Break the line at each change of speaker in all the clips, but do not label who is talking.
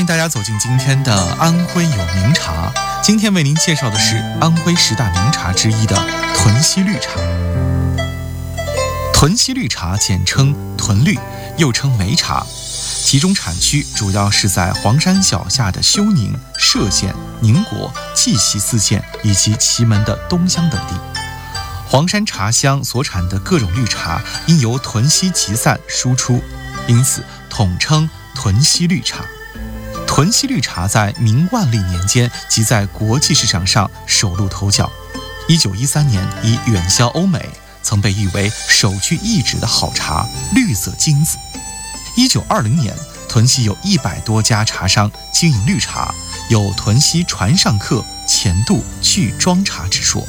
大家走进今天的安徽有名茶。今天为您介绍的是安徽10大名茶之一的屯溪绿茶。屯溪绿茶简称屯绿，又称梅茶，其中产区主要是在黄山脚下的休宁、歙县、宁国、绩溪4县以及祁门的东乡等地。黄山茶乡所产的各种绿茶因由屯溪集散输出，因此统称屯溪绿茶。屯溪绿茶在明万历年间即在国际市场上首露头角。1913年以远销欧美，曾被誉为首屈一指的好茶，绿色金子。1920年，屯溪有100多家茶商经营绿茶，有屯溪船上客、前渡巨庄茶之说。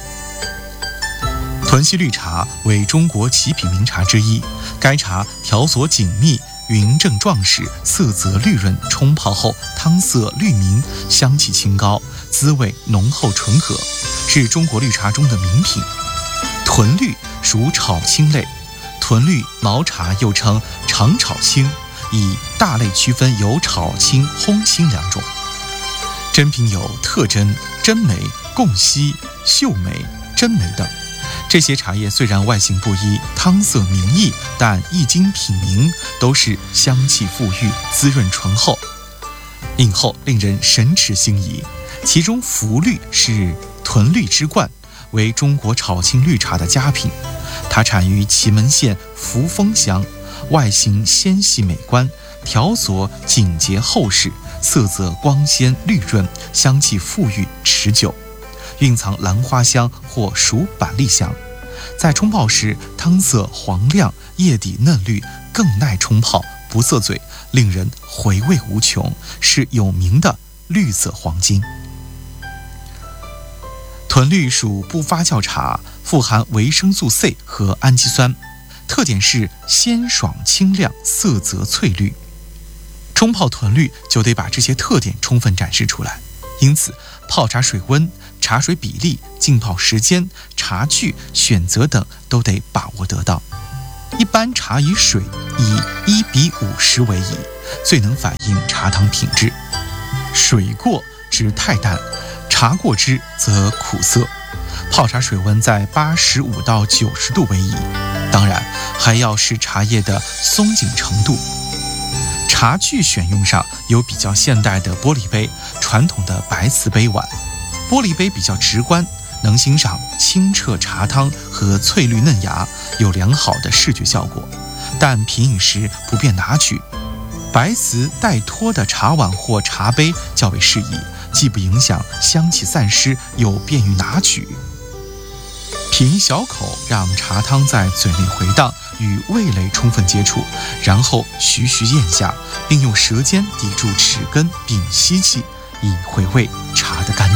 屯溪绿茶为中国极品名茶之一，该茶条索紧密，匀正壮实，色泽绿润，冲泡后汤色绿明，香气清高，滋味浓厚醇和，是中国绿茶中的名品。屯绿属炒青类，屯绿毛茶又称长炒青，以大类区分有炒青、烘青2种。珍品有特珍、真梅、贡稀、秀梅、真梅等。这些茶叶虽然外形不一，汤色明异，但一经品茗，都是香气馥郁，滋润醇厚，饮后令人神驰心怡。其中福绿是屯绿之冠，为中国炒青绿茶的佳品。它产于祁门县扶风乡，外形纤细美观，条索紧结厚实，色泽光鲜绿润，香气馥郁持久，蕴藏兰花香或属板栗香。在冲泡时，汤色黄亮，叶底嫩绿，更耐冲泡，不涩嘴，令人回味无穷，是有名的绿色黄金。屯绿属不发酵茶，富含维生素 C 和氨基酸，特点是鲜爽清亮，色泽翠绿。冲泡屯绿就得把这些特点充分展示出来，因此泡茶水温、茶水比例、浸泡时间、茶具选择等都得把握得到。一般茶与水以1:50为宜，最能反映茶汤品质。水过之太淡，茶过之则苦涩。泡茶水温在85到90度为宜，当然还要视茶叶的松紧程度。茶具选用上有比较现代的玻璃杯、传统的白瓷杯碗。玻璃杯比较直观，能欣赏清澈茶汤和翠绿嫩芽，有良好的视觉效果，但品饮时不便拿取。白瓷带托的茶碗或茶杯较为适宜，既不影响香气散失，又便于拿取。品小口，让茶汤在嘴内回荡，与味蕾充分接触，然后徐徐咽下，并用舌尖抵住齿根并吸气，以回味茶的甘